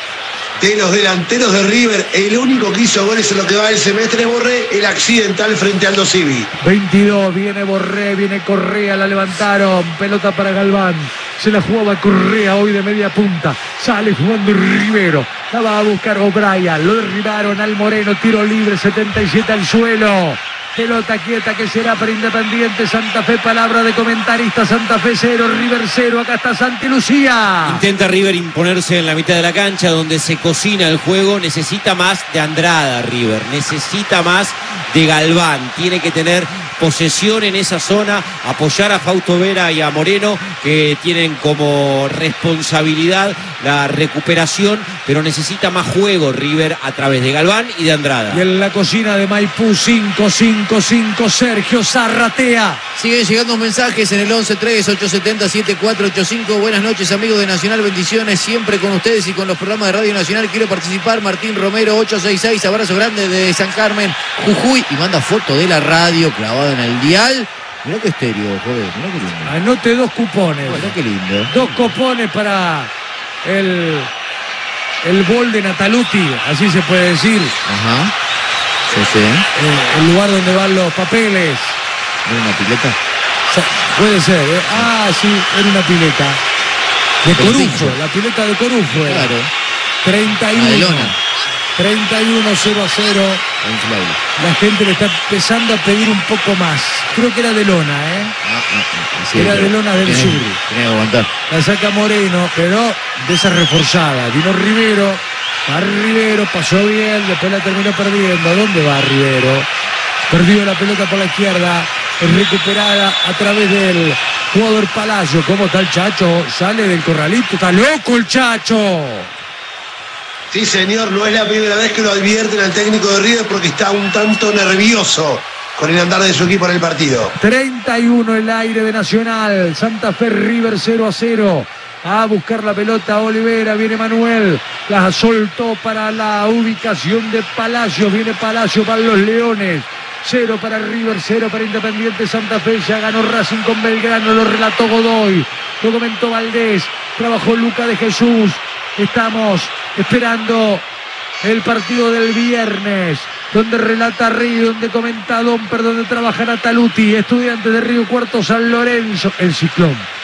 De los delanteros de River, el único que hizo goles en lo que va del semestre es Borré, el accidental frente a Aldo Civi. 22, viene Borré, viene Correa, la levantaron, pelota para Galván. Se la jugaba Correa hoy de media punta. Sale jugando Rivero. La va a buscar O'Brien. Lo derribaron al Moreno. Tiro libre, 77 al suelo. Pelota quieta que será para Independiente Santa Fe. Palabra de comentarista. Santa Fe 0, River 0. Acá está Santi Lucía. Intenta River imponerse en la mitad de la cancha, donde se cocina el juego. Necesita más de Andrada River. Necesita más de Galván. Tiene que tener posesión en esa zona. Apoyar a Fausto Vera y a Moreno, que tienen como responsabilidad la recuperación. Pero necesita más juego River a través de Galván y de Andrada. Y en la cocina de Maipú, 5-5. Sergio Zarratea. Siguen llegando mensajes en el 11-3-870-7485. Buenas noches, amigos de Nacional. Bendiciones siempre con ustedes y con los programas de Radio Nacional. Quiero participar. Martín Romero, 866. Abrazo grande de San Carmen, Jujuy. Y manda foto de la radio clavada en el dial. Mirá qué estéreo, joder. Mirá qué lindo. Anote 2 cupones. Mirá qué lindo. 2 cupones para el bol de Nataluti. Así se puede decir. Ajá. Sí. El lugar donde van los papeles. ¿Era una pileta? Puede ser, ¿eh? Ah, sí, era una pileta. De Corufo, la pileta de Corufo. Claro. 31. 31-0-0. La gente le está empezando a pedir un poco más. Creo que era de lona, ¿eh? Sí, era de lona del sur. Tenía que aguantar. La saca Moreno, pero de esa reforzada. Vino Rivero. Va Rivero, pasó bien, después la terminó perdiendo. ¿A dónde va Rivero? Perdió la pelota por la izquierda. Es recuperada a través del jugador Palacio. ¿Cómo está el Chacho? Sale del corralito. Está loco el Chacho. Sí, señor, no es la primera vez que lo advierten al técnico de River porque está un tanto nervioso con el andar de su equipo en el partido. 31 el aire de Nacional. Santa Fe River 0-0. A buscar la pelota Olivera, viene Manuel, la soltó para la ubicación de Palacios, viene Palacio para los Leones, 0 para River, 0 para Independiente Santa Fe, ya ganó Racing con Belgrano, lo relató Godoy, lo comentó Valdés, trabajó Luca de Jesús, estamos esperando el partido del viernes, donde relata Río, donde comenta Domper, donde trabaja Nataluti, Estudiantes de Río Cuarto, San Lorenzo, el Ciclón.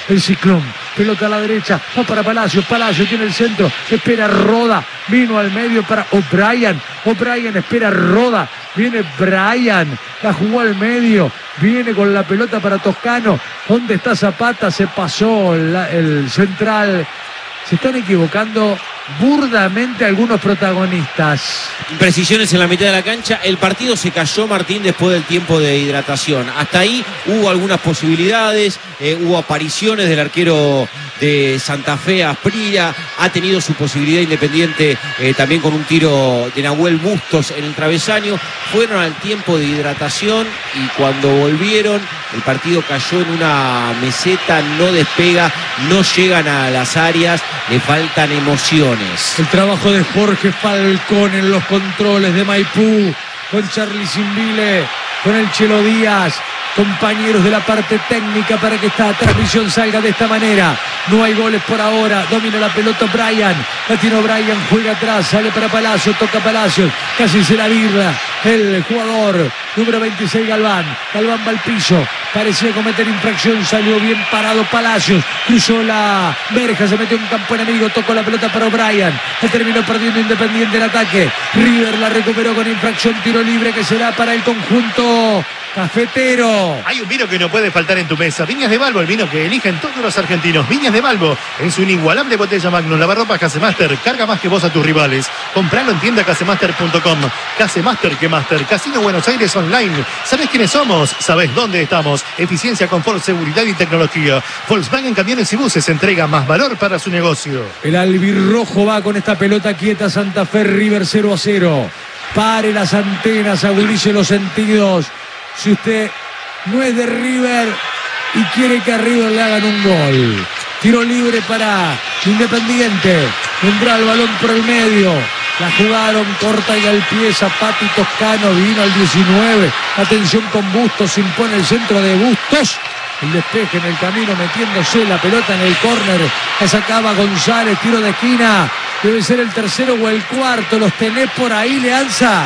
el Ciclón. Pelota a la derecha, va para Palacios. Palacios tiene el centro, espera Roda. Vino al medio para O'Brien. O'Brien espera Roda. Viene Brian, la jugó al medio. Viene con la pelota para Toscano. ¿Dónde está Zapata? Se pasó el central. Se están equivocando burdamente algunos protagonistas. Imprecisiones en la mitad de la cancha. El partido se cayó, Martín, después del tiempo de hidratación. Hasta ahí hubo algunas posibilidades, hubo apariciones del arquero de Santa Fe, Asprilla. Ha tenido su posibilidad Independiente también con un tiro de Nahuel Bustos en el travesaño. Fueron al tiempo de hidratación y cuando volvieron el partido cayó en una meseta, no despega, no llegan a las áreas, le faltan emociones. El trabajo de Jorge Falcón en los controles de Maipú, con Charly Simbile, con el Chelo Díaz, compañeros de la parte técnica para que esta transmisión salga de esta manera. No hay goles por ahora, domina la pelota Brian, la tiene Brian, juega atrás, sale para Palacios, toca Palacios, casi se la birra el jugador número 26 Galván va al piso, parecía cometer infracción, salió bien parado Palacios, cruzó la verja, se metió en campo enemigo, tocó la pelota para O'Brien, terminó perdiendo Independiente el ataque. River la recuperó con infracción, tiro libre que será para el conjunto cafetero. Hay un vino que no puede faltar en tu mesa. Viñas de Balbo, el vino que eligen todos los argentinos. Viñas de Balbo, en su inigualable botella Magnum. Lavarropas Casemaster, carga más que vos a tus rivales. Compralo en tienda casemaster.com. Casemaster que Master. Casino Buenos Aires Online. ¿Sabés quiénes somos? ¿Sabés dónde estamos? Eficiencia, confort, seguridad y tecnología. Volkswagen Camiones y Buses entrega más valor para su negocio. El albirrojo va con esta pelota quieta. Santa Fe, River 0-0. Pare las antenas, agudice los sentidos. Si usted no es de River y quiere que a River le hagan un gol. Tiro libre para Independiente. Vendrá el balón por el medio. La jugaron corta y al pie. Zapata y Toscano. Vino al 19. Atención con Bustos. Se impone el centro de Bustos. El despeje en el camino metiéndose la pelota en el córner. La sacaba González. Tiro de esquina. Debe ser el tercero o el cuarto. Los tenés por ahí, Leanza.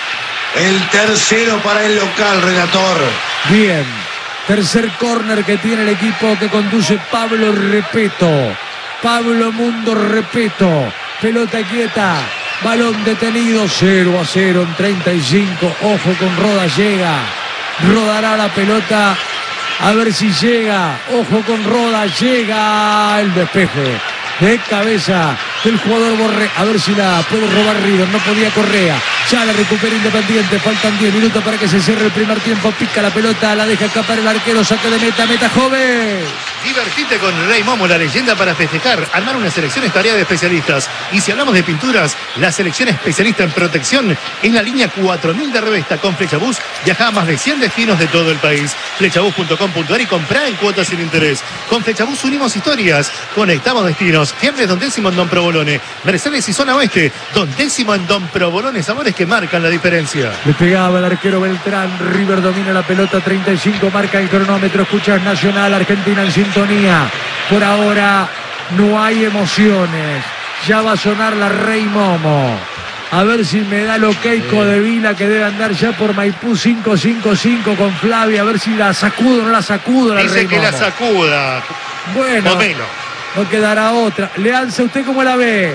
El tercero para el local, relator. Bien. Tercer córner que tiene el equipo que conduce Pablo Repeto. Pablo Mundo Repeto. Pelota quieta. Balón detenido. 0-0 en 35. Ojo con Roda, llega. Rodará la pelota. A ver si llega. Ojo con Roda, llega el despeje. De cabeza del jugador Borré. A ver si la puede robar River. No podía Correa. Ya la recupera Independiente. Faltan 10 minutos para que se cierre el primer tiempo. Pica la pelota. La deja escapar el arquero. Saque de meta. Meta joven. Divertite con Rey Momo, la leyenda para festejar. Armar una selección es tarea de especialistas. Y si hablamos de pinturas, la selección especialista en protección es la línea 4000 de Revesta. Con Flechabús viaja a más de 100 destinos de todo el país. Flechabús.com.ar y comprá en cuotas sin interés. Con Flechabús unimos historias. Conectamos destinos. Fiambres Don Décimo en Don Provolone. Mercedes y Zona Oeste. Don Décimo en Don Provolone. Sabores que marcan la diferencia. Le pegaba el arquero Beltrán. River domina la pelota. 35 marca el cronómetro. Escuchas Nacional, Argentina en sintonía. Por ahora no hay emociones. Ya va a sonar la Rey Momo. A ver si me da el ok Codevila, que debe andar ya por Maipú 555 con Flavia. A ver si la sacudo o no la sacudo. La Dice Rey que Momo la sacuda. Bueno, Pomelo. no quedará otra. Leanza, ¿usted cómo la ve?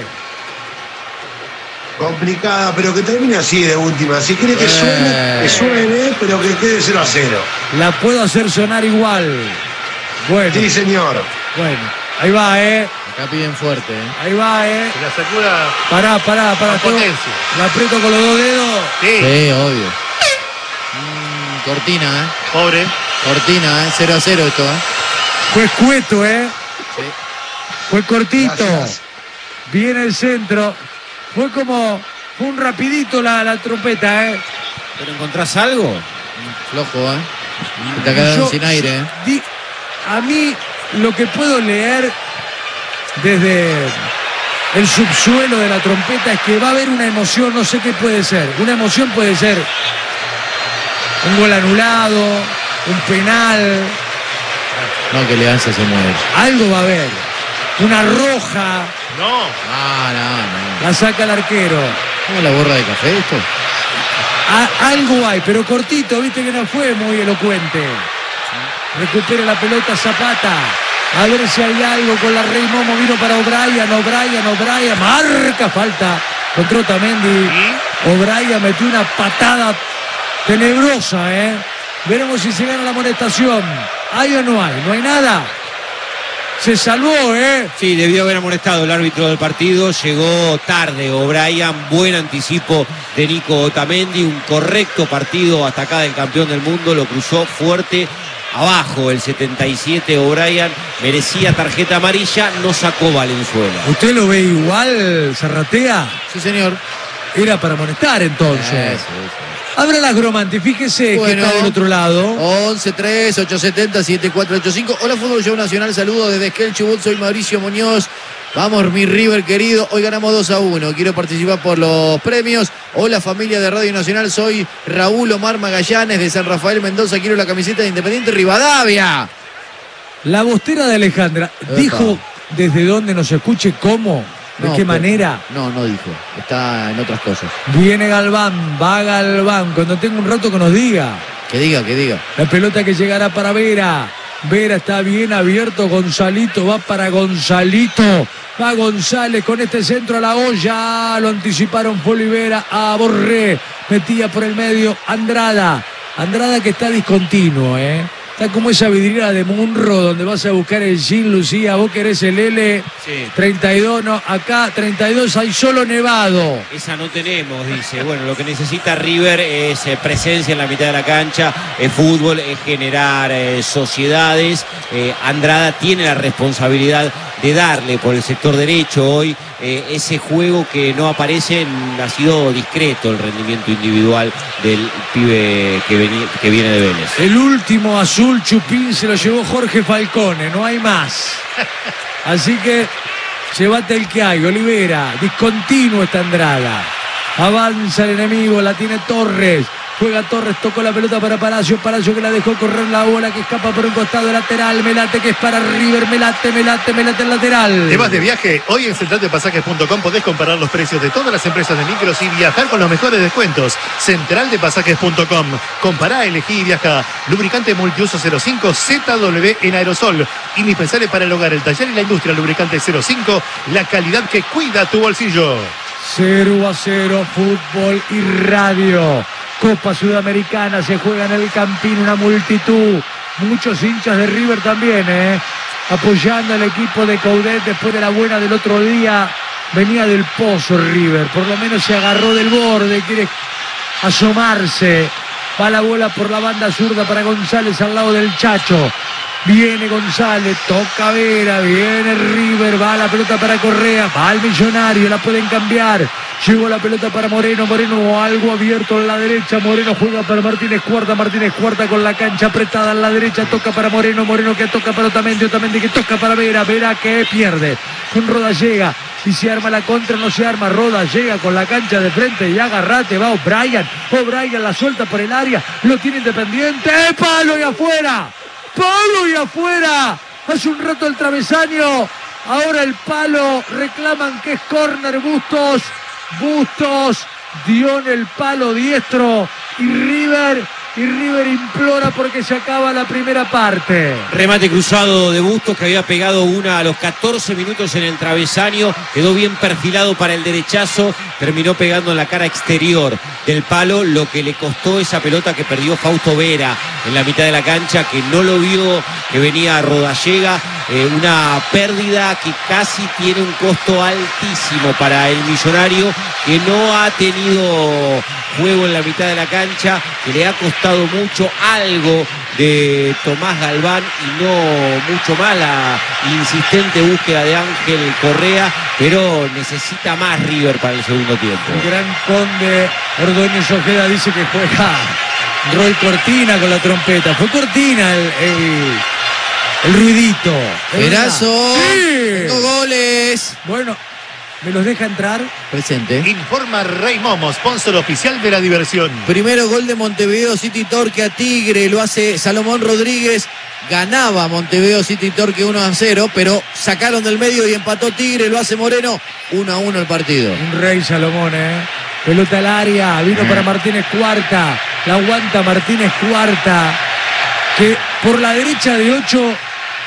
Complicada, pero que termine así de última. Si quiere que suene, pero que quede 0-0. La puedo hacer sonar igual. Bueno, Sí, señor. bueno. Ahí va, Acá piden fuerte, Ahí va, Que la sacuda Pará. con potencia. La aprieto con los dos dedos. Sí. Sí, obvio. Cortina, Pobre. Cortina, 0-0 esto, Fue escueto, Sí. Fue cortito. Gracias. Viene el centro. Fue un rapidito la trompeta, ¿Pero encontrás algo? Flojo, Te quedaron Yo- sin aire, A mí lo que puedo leer desde el subsuelo de la trompeta es que va a haber una emoción, no sé qué puede ser. Una emoción puede ser un gol anulado, un penal, No, que Leanza se mueve. algo va a haber. Una roja, No. No. la saca el arquero. ¿Cómo la borra de café esto? Algo hay, pero cortito, viste que no fue muy elocuente. Recupera la pelota Zapata. A ver si hay algo con la Rey Momo. Vino para O'Brien. Marca falta contra Otamendi. O'Brien metió una patada tenebrosa, Veremos si se gana la amonestación. ¿Hay o no hay? ¿No hay nada? Se salvó, Sí, debió haber amonestado el árbitro del partido. Llegó tarde O'Brien. Buen anticipo de Nico Otamendi. Un correcto partido hasta acá del campeón del mundo. Lo cruzó fuerte. Abajo el 77 O'Brien. Merecía tarjeta amarilla. No sacó Valenzuela. ¿Usted lo ve igual, Zarratea? Sí, señor. Era para amonestar entonces. Sí. Abra la Gromanti, fíjese que está del otro lado. 11-3-870-7485. Hola, Fútbol Show Nacional. Saludos desde Esquel Chubut. Soy Mauricio Muñoz. Vamos, mi River querido. Hoy ganamos 2-1. Quiero participar por los premios. Hola, familia de Radio Nacional. Soy Raúl Omar Magallanes de San Rafael Mendoza. Quiero la camiseta de Independiente Rivadavia. La Bostera de Alejandra. ¿Dijo desde dónde nos escuche? ¿Cómo? ¿De qué manera? No dijo. Está en otras cosas. Viene Galván, va Galván. Cuando tenga un rato que nos diga. Que diga. La pelota que llegará para Vera. Vera está bien abierto. Gonzalito va para Gonzalito. Va González con este centro a la olla. Lo anticiparon Olivera a Borré. Metía por el medio Andrada. Andrada que está discontinuo, Está como esa vidriera de Munro donde vas a buscar el Gin, Lucía. Vos querés el L. Sí. 32, no. Acá 32 hay solo Nevado. Esa no tenemos, dice. Bueno, lo que necesita River es presencia en la mitad de la cancha, es fútbol, es generar sociedades. Andrada tiene la responsabilidad de darle por el sector derecho hoy ese juego que no aparece. Ha sido discreto el rendimiento individual del pibe que viene de Vélez. El último azul chupín se lo llevó Jorge Falcone, no hay más. Así que llévate el que hay. Olivera, discontinuo está Andrada. Avanza el enemigo, la tiene Torres. Juega Torres, tocó la pelota para Palacio. Palacio que la dejó correr la bola, que escapa por un costado lateral. Melate que es para River. Melate el lateral. ¿Te vas de viaje? Hoy en centraldepasajes.com podés comparar los precios de todas las empresas de micros y viajar con los mejores descuentos. Centraldepasajes.com. Compará, elegí y viaja. Lubricante multiuso 05 ZW en aerosol. Indispensable para el hogar, el taller y la industria. Lubricante 05. La calidad que cuida tu bolsillo. 0-0, fútbol y radio. Copa Sudamericana se juega en el Campín, una multitud, muchos hinchas de River también, apoyando al equipo de Coudet después de la buena del otro día. Venía del pozo River, por lo menos se agarró del borde, quiere asomarse. Va la bola por la banda zurda para González al lado del Chacho. Viene González, toca Vera, viene River, va la pelota para Correa, va al Millonario, la pueden cambiar. Llegó la pelota para Moreno, algo abierto en la derecha, Moreno juega para Martínez Cuarta con la cancha apretada en la derecha, toca para Moreno que toca para Otamendi que toca para Vera que pierde. Con Roda llega, si se arma la contra no se arma, Roda llega con la cancha de frente y agarrate, va O'Brien la suelta por el área, lo tiene Independiente, palo y afuera. Hace un rato el travesaño, ahora el palo, reclaman que es córner. Bustos dio en el palo diestro y River implora porque se acaba la primera parte. Remate cruzado de Bustos que había pegado una a los 14 minutos en el travesaño, quedó bien perfilado para el derechazo, terminó pegando en la cara exterior del palo, lo que le costó esa pelota que perdió Fausto Vera en la mitad de la cancha, que no lo vio, que venía a Rodallega, una pérdida que casi tiene un costo altísimo para el Millonario, que no ha tenido juego en la mitad de la cancha, que le ha costado mucho, algo de Tomás Galván y no mucho más la insistente búsqueda de Ángel Correa, pero necesita más River para el segundo tiempo. El gran Conde Ordóñez Ojeda dice que juega Roy Cortina con la trompeta. Fue Cortina el ruidito. Perazo. Sí. 5 goles. Bueno, ¿me los deja entrar? Presente. Informa Rey Momo, sponsor oficial de la diversión. Primero gol de Montevideo City Torque a Tigre, lo hace Salomón Rodríguez. Ganaba Montevideo City Torque 1-0, pero sacaron del medio y empató Tigre, lo hace Moreno. 1-1 el partido. Un rey Salomón, pelota al área, vino para Martínez Cuarta, la aguanta Martínez Cuarta, que por la derecha de 8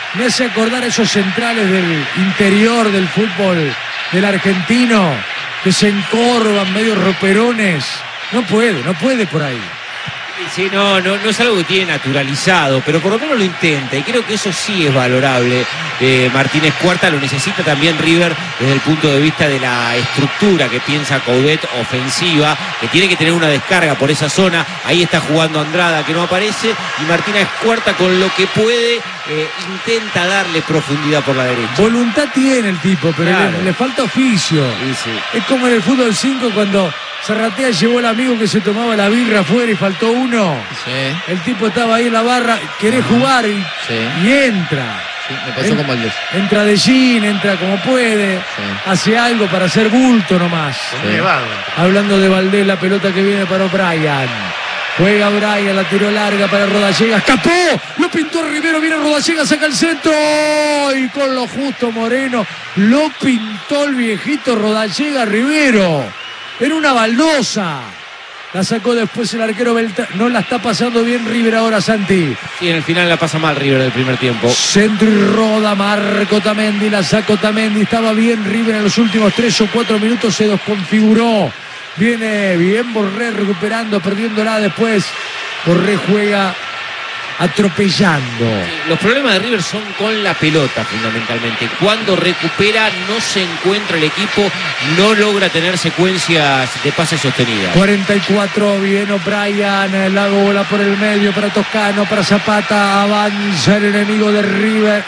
Me hace acordar a esos centrales del interior del fútbol del argentino que se encorvan, medio roperones. No puede por ahí. Sí, no es algo que tiene naturalizado, pero por lo menos lo intenta y creo que eso sí es valorable. Martínez Cuarta lo necesita también River desde el punto de vista de la estructura que piensa Coudet ofensiva, que tiene que tener una descarga por esa zona. Ahí está jugando Andrada, que no aparece, y Martínez Cuarta con lo que puede intenta darle profundidad por la derecha. Voluntad tiene el tipo, pero claro, le falta oficio. Sí. Es como en el fútbol 5 cuando Zarratea llevó al amigo que se tomaba la birra afuera y faltó uno. Sí. El tipo estaba ahí en la barra, querés jugar y entra. Sí, me pasó con Valdés. Entra de jean, entra como puede, hace algo para hacer bulto nomás. Hablando de Valdés, la pelota que viene para O'Brien. Juega Brian, la tiró larga para Rodallega. ¡Escapó! Lo pintó Rivero. Viene Rodallega, saca el centro. Y con lo justo Moreno. Lo pintó el viejito Rodallega Rivero. Era una baldosa. La sacó después el arquero Beltrán. No la está pasando bien River ahora, Santi. Sí, en el final la pasa mal River del primer tiempo. Centro y roda, Marco Tamendi. La sacó Tamendi. Estaba bien River en los últimos 3 o 4 minutos. Se desconfiguró. Viene bien Borré recuperando, perdiéndola después. Borré juega atropellando. Los problemas de River son con la pelota fundamentalmente. Cuando recupera no se encuentra el equipo, no logra tener secuencias de pases sostenidas. 44, viene O'Brien, la bola por el medio para Toscano, para Zapata, avanza el enemigo de River.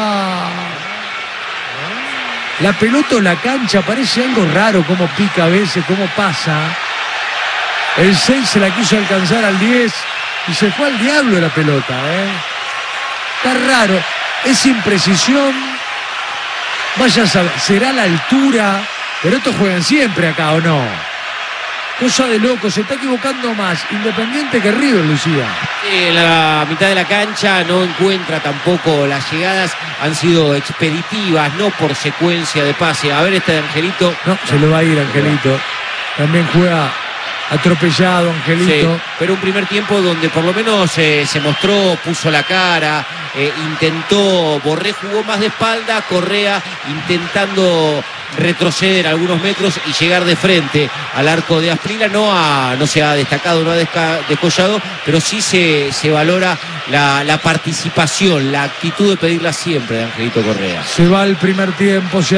La pelota o la cancha parece algo raro, cómo pica a veces, cómo pasa. El 6 se la quiso alcanzar al 10 y se fue al diablo la pelota. Está raro, es imprecisión. Vaya a saber, será la altura, pero estos juegan siempre acá, ¿o no? Cosa de loco, se está equivocando más Independiente que River, Lucía. En la mitad de la cancha no encuentra tampoco las llegadas, han sido expeditivas, no por secuencia de pase. A ver este de Angelito. No, se le va a ir Angelito. También juega atropellado Angelito. Sí, pero un primer tiempo donde por lo menos se mostró, puso la cara, intentó, Borré jugó más de espalda, Correa intentando retroceder algunos metros y llegar de frente al arco de Asprilla. No se ha destacado, no ha descollado, pero sí se valora la participación, la actitud de pedirla siempre de Angelito Correa. Se va el primer tiempo,